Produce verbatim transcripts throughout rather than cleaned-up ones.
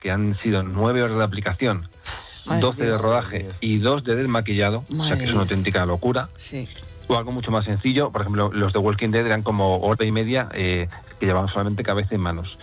que han sido nueve horas de aplicación, Madre doce Dios, de rodaje Dios. y dos de desmaquillado, Madre o sea que es una auténtica locura. Sí. O algo mucho más sencillo, por ejemplo, los de Walking Dead eran como hora y media eh, que llevaban solamente cabeza y manos.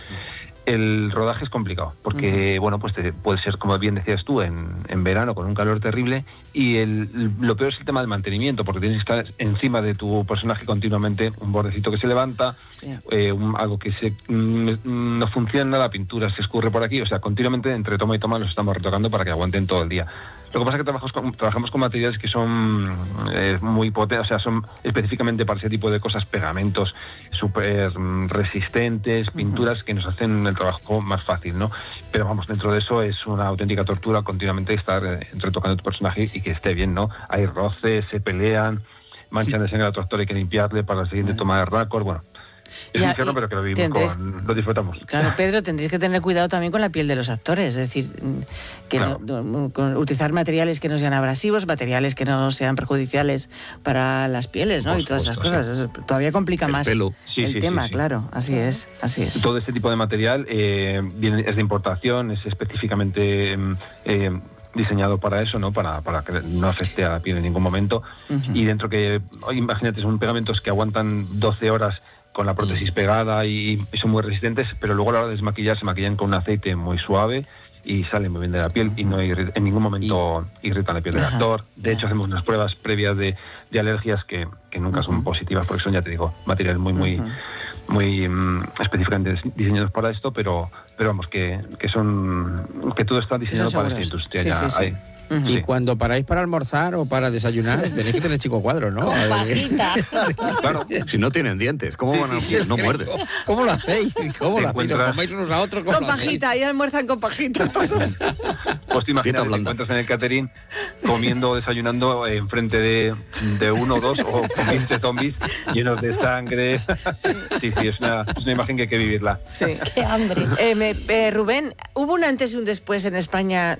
El rodaje es complicado, porque, uh-huh. bueno, pues te, puede ser, como bien decías tú, en, en verano con un calor terrible, y el, lo peor es el tema del mantenimiento, porque tienes que estar encima de tu personaje continuamente, un bordecito que se levanta, sí. eh, un, algo que se mm, no funciona, la pintura se escurre por aquí, o sea, continuamente entre toma y toma los estamos retocando para que aguanten todo el día. Lo que pasa es que trabajamos con, trabajamos con materiales que son eh, muy potentes, o sea, son específicamente para ese tipo de cosas, pegamentos súper mm, resistentes, pinturas uh-huh. que nos hacen el trabajo más fácil, ¿no? Pero vamos, dentro de eso es una auténtica tortura continuamente estar eh, retocando tu personaje y que esté bien, ¿no? Hay roces, se pelean, manchan de sangre al tractor, hay que limpiarle para la siguiente uh-huh. toma de récord, bueno. Es un infierno, pero que lo vivimos, tendréis, con, lo disfrutamos. Claro, Pedro, tendréis que tener cuidado también con la piel de los actores, es decir, que claro. no, con utilizar materiales que no sean abrasivos, materiales que no sean perjudiciales para las pieles, ¿no? Por y todas esas cosas. Sí. Eso todavía complica el más pelo. Sí, el sí, tema, sí, sí. claro, así es, así es. Todo este tipo de material eh, viene, es de importación, es específicamente eh, diseñado para eso, ¿no? Para, para que no afecte a la piel en ningún momento. Uh-huh. Y dentro que, imagínate, son pegamentos que aguantan doce horas con la prótesis pegada y, y son muy resistentes, pero luego a la hora de desmaquillar se maquillan con un aceite muy suave y salen muy bien de la piel y no irri- en ningún momento irritan la piel del actor. De hecho, hacemos unas pruebas previas de, de alergias que, que nunca son positivas, porque son, ya te digo, materiales muy, muy, muy um, específicamente diseñados para esto, pero, pero vamos, que, que son que todo está diseñado para esta industria. Sí, ya sí, sí. hay. Uh-huh. Y cuando paráis para almorzar o para desayunar, tenéis que tener chico cuadro, ¿no? Con pajita. Claro. Si no tienen dientes, ¿cómo van a no muerden? ¿Cómo lo hacéis? ¿Cómo lo hacéis? ¿Os coméis unos a otros? Con pajita, y almuerzan con pajita todos. Pues te imaginas, te encuentras en el catering comiendo o desayunando enfrente de, de uno o dos o con veinte zombies llenos de sangre. Sí, sí, sí es, una, es una imagen que hay que vivirla. Sí. Qué hambre. Eh, me, eh, Rubén, ¿hubo un antes y un después en España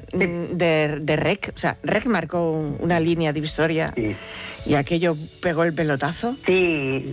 de, de R E C? O sea, R E C marcó una línea divisoria sí. y aquello pegó el pelotazo. Sí,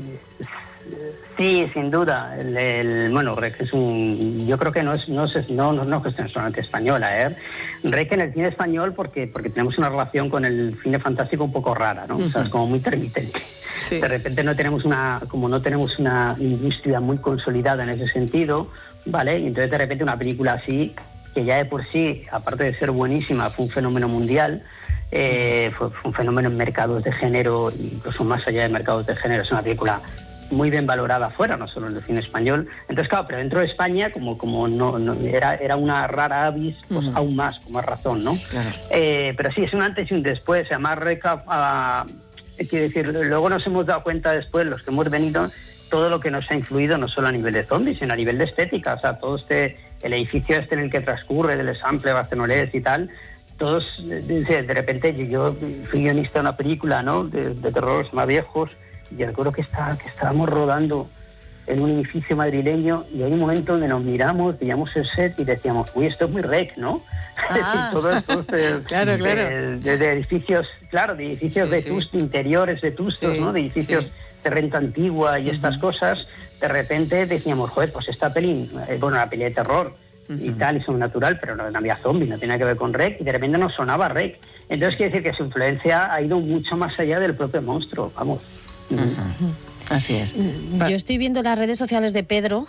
sí, sin duda. El, el, bueno, R E C es un... Yo creo que no es no es, no, no, no cuestión solamente española, ¿eh? R E C en el cine español porque, porque tenemos una relación con el cine fantástico un poco rara, ¿no? Uh-huh. O sea, es como muy intermitente. Sí. De repente no tenemos una... Como no tenemos una industria muy consolidada en ese sentido, ¿vale? Y entonces de repente una película así, que ya de por sí, aparte de ser buenísima, fue un fenómeno mundial, eh, fue, fue un fenómeno en mercados de género, incluso más allá de mercados de género, es una película muy bien valorada afuera, no solo en el cine español. Entonces, claro, pero dentro de España, como, como no, no era, era una rara avis, pues uh-huh. aún más, con más razón, ¿no? Claro. Eh, pero sí, es un antes y un después, además, reca, uh, quiero decir, luego nos hemos dado cuenta después, los que hemos venido, todo lo que nos ha influido, no solo a nivel de zombies, sino a nivel de estética, o sea, todo este... el edificio este en el que transcurre, del Sample, Barcelonés y tal, todos, de, de repente, yo fui guionista de una película, ¿no?, de, de terror más viejos, y recuerdo que, está, que estábamos rodando en un edificio madrileño, y hay un momento donde nos miramos, veíamos el set y decíamos, uy, esto es muy rec, ¿no? Ah. Todos estos de, claro, claro. De, de, de edificios, claro, de edificios sí, vetustos, sí. interiores vetustos, sí, ¿no?, de edificios sí. de renta antigua y uh-huh. estas cosas. De repente decíamos, joder, pues esta peli, eh, bueno, una peli de terror uh-huh. y tal, y sobrenatural, pero no, no había zombies, no tenía que ver con R E C, y de repente nos sonaba R E C. Entonces sí. quiere decir que su influencia ha ido mucho más allá del propio monstruo, vamos. Uh-huh. Así es. Yo estoy viendo las redes sociales de Pedro.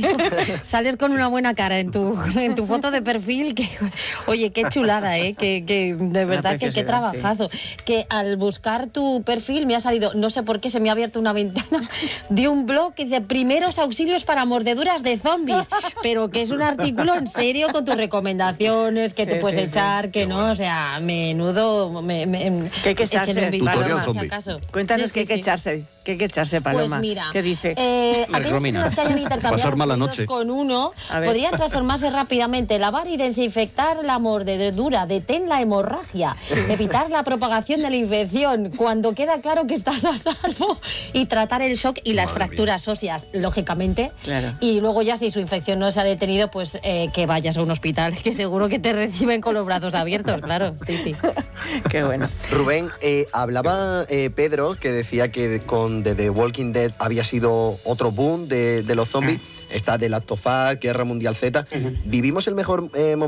Sales con una buena cara en tu en tu foto de perfil. Que, oye, qué chulada, ¿eh? Que, que de verdad que qué trabajazo. Sí. Que al buscar tu perfil me ha salido, no sé por qué, se me ha abierto una ventana de un blog que dice primeros auxilios para mordeduras de zombies. Pero que es un artículo en serio con tus recomendaciones, que te sí, puedes sí, echar, sí. que no, bueno. O sea, menudo. Me, me, que hay que echarse. Tutorial zombie. Cuéntanos sí, que hay sí, que sí. echarse. ¿Qué hay que echarse, Paloma? Pues mira, ¿qué dice? Eh, aquellos que hayan intercambiado mala noche. con uno podrían transformarse rápidamente, lavar y desinfectar la mordedura, detén la hemorragia, sí. evitar la propagación de la infección cuando queda claro que estás a salvo y tratar el shock y las Madre fracturas mía. óseas, lógicamente. Claro. Y luego ya si su infección no se ha detenido, pues eh, que vayas a un hospital, que seguro que te reciben con los brazos abiertos, claro. Sí, sí. Qué bueno. Rubén, eh, hablaba eh, Pedro, que decía que con de The Walking Dead había sido otro boom de, de los zombies. está The Last of Us, Guerra Mundial Z. Ujú. ¿Vivimos el mejor eh, momento